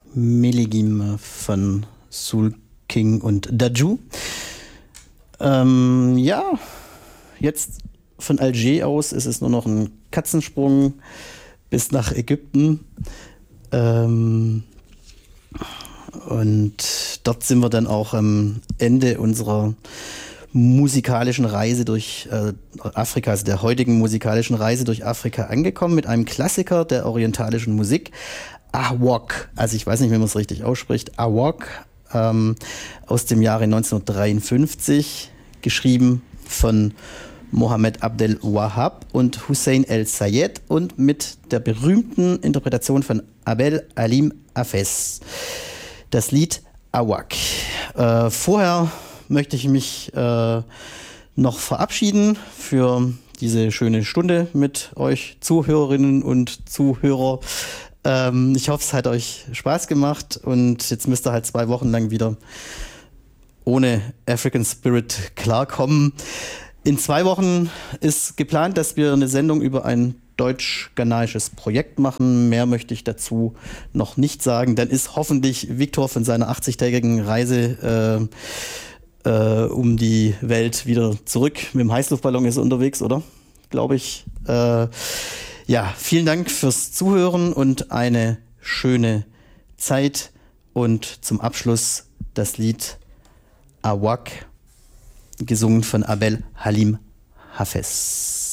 Melegim von Soul King und Dadju. Ja, jetzt von Alger aus ist es nur noch ein Katzensprung bis nach Ägypten. Und dort sind wir dann auch am Ende unserer musikalischen Reise durch Afrika, also der heutigen musikalischen Reise durch Afrika angekommen mit einem Klassiker der orientalischen Musik, Awak. Also ich weiß nicht, wie man es richtig ausspricht. Awak aus dem Jahre 1953, geschrieben von Mohammed Abdel Wahab und Hussein El Sayed und mit der berühmten Interpretation von Abel Halim Hafez. Das Lied Awak. Vorher möchte ich mich noch verabschieden für diese schöne Stunde mit euch Zuhörerinnen und Zuhörer. Ich hoffe, es hat euch Spaß gemacht und jetzt müsst ihr halt 2 Wochen lang wieder ohne African Spirit klarkommen. In 2 Wochen ist geplant, dass wir eine Sendung über ein deutsch-ghanaisches Projekt machen. Mehr möchte ich dazu noch nicht sagen. Dann ist hoffentlich Viktor von seiner 80-tägigen Reise um die Welt wieder zurück. Mit dem Heißluftballon ist er unterwegs, oder? Glaube ich. Ja, vielen Dank fürs Zuhören und eine schöne Zeit. Und zum Abschluss das Lied Awak, gesungen von Abel Halim Hafez.